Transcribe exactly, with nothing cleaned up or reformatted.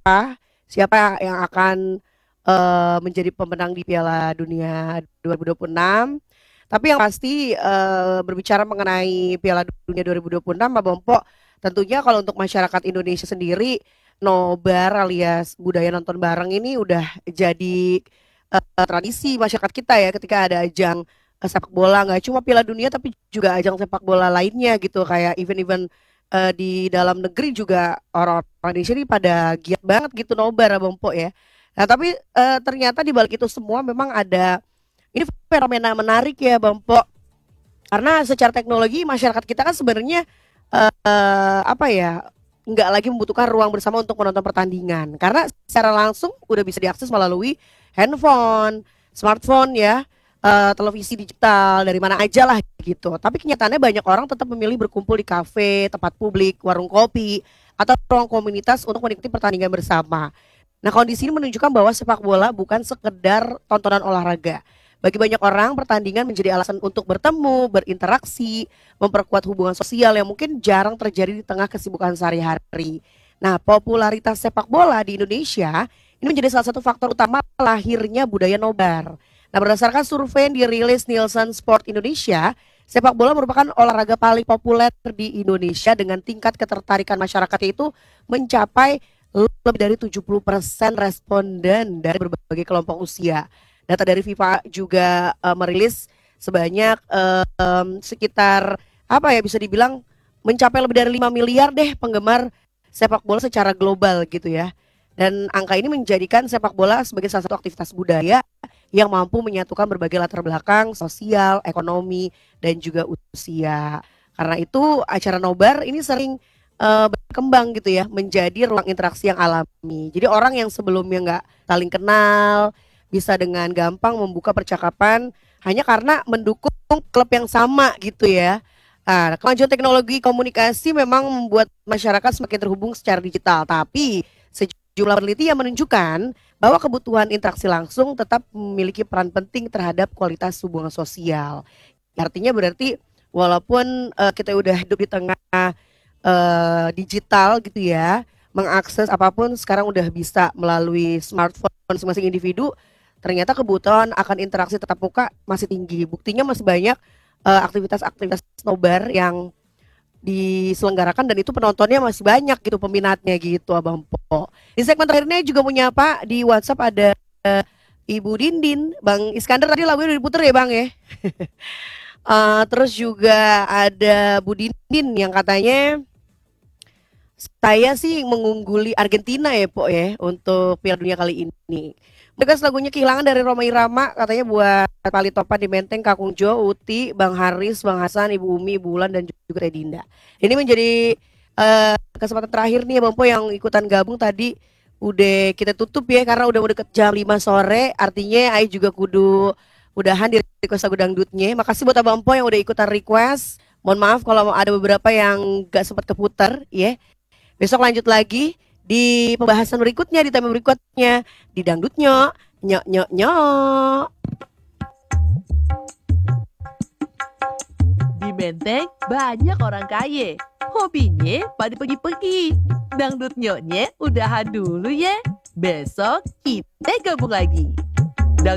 siapa yang akan eh, menjadi pemenang di Piala Dunia dua ribu dua puluh enam. Tapi yang pasti eh, berbicara mengenai Piala Dunia dua ribu dua puluh enam, Mbak Bompo, tentunya kalau untuk masyarakat Indonesia sendiri, nobar alias budaya nonton bareng ini udah jadi eh, tradisi masyarakat kita ya ketika ada ajang eh, sepak bola, nggak cuma Piala Dunia tapi juga ajang sepak bola lainnya gitu, kayak event-event eh, di dalam negeri juga orang-orang Indonesia ini pada giat banget gitu nobar Abang Po ya. Nah tapi eh, ternyata di balik itu semua memang ada ini fenomena menarik ya Bang Po, karena secara teknologi masyarakat kita kan sebenarnya eh, apa ya, nggak lagi membutuhkan ruang bersama untuk menonton pertandingan karena secara langsung udah bisa diakses melalui handphone, smartphone ya, eh, televisi digital dari mana aja lah gitu. Tapi kenyataannya banyak orang tetap memilih berkumpul di kafe, tempat publik, warung kopi, atau ruang komunitas untuk menikmati pertandingan bersama. Nah, kondisi ini menunjukkan bahwa sepak bola bukan sekedar tontonan olahraga. Bagi banyak orang, pertandingan menjadi alasan untuk bertemu, berinteraksi, memperkuat hubungan sosial yang mungkin jarang terjadi di tengah kesibukan sehari-hari. Nah, popularitas sepak bola di Indonesia ini menjadi salah satu faktor utama lahirnya budaya nobar. Nah, berdasarkan survei yang dirilis Nielsen Sport Indonesia, sepak bola merupakan olahraga paling populer di Indonesia dengan tingkat ketertarikan masyarakat itu mencapai lebih dari tujuh puluh persen responden dari berbagai kelompok usia. Data dari FIFA juga uh, merilis sebanyak uh, um, sekitar apa ya, bisa dibilang mencapai lebih dari lima miliar deh penggemar sepak bola secara global gitu ya. Dan angka ini menjadikan sepak bola sebagai salah satu aktivitas budaya yang mampu menyatukan berbagai latar belakang sosial, ekonomi, dan juga usia. Karena itu acara nobar ini sering uh, berkembang gitu ya, menjadi ruang interaksi yang alami. Jadi orang yang sebelumnya nggak saling kenal bisa dengan gampang membuka percakapan hanya karena mendukung klub yang sama gitu ya. Nah, kemajuan teknologi komunikasi memang membuat masyarakat semakin terhubung secara digital, tapi sejumlah penelitian menunjukkan bahwa kebutuhan interaksi langsung tetap memiliki peran penting terhadap kualitas hubungan sosial. Artinya berarti walaupun uh, kita udah hidup di tengah uh, digital gitu ya, mengakses apapun sekarang udah bisa melalui smartphone masing-masing individu, ternyata kebutuhan akan interaksi tatap muka masih tinggi. Buktinya masih banyak uh, aktivitas-aktivitas nobar yang diselenggarakan dan itu penontonnya masih banyak gitu, peminatnya gitu Abang Po. Di segmen terakhirnya juga punya Pak di WhatsApp ada uh, Ibu Dindin, Bang Iskandar tadi lagunya udah diputer ya Bang ya. uh, terus juga ada Bu Dindin yang katanya saya sih mengungguli Argentina ya Po ya untuk Piala Dunia kali ini. Mereka lagunya Kehilangan dari Roma Irama katanya buat Pali Topan di Menteng, Kakung Jo, Uti, Bang Haris, Bang Hasan, Ibu Umi, Ibu Ulan dan juga Redinda. Ini menjadi uh, kesempatan terakhir nih ya Bang Po yang ikutan gabung tadi. Udah kita tutup ya karena udah mau deket jam lima sore. Artinya Ai juga kudu udahan di request lagu dangdutnya. Makasih buat Abang Po yang udah ikutan request. Mohon maaf kalau ada beberapa yang gak sempat keputar ya. Besok lanjut lagi di pembahasan berikutnya, di tema berikutnya, di dangdutnya, nyok nyok nyok. Di Menteng banyak orang kaya, hobinya pada pergi-pergi. Dangdut nyoknya udahan dulu ya, besok kita gabung lagi.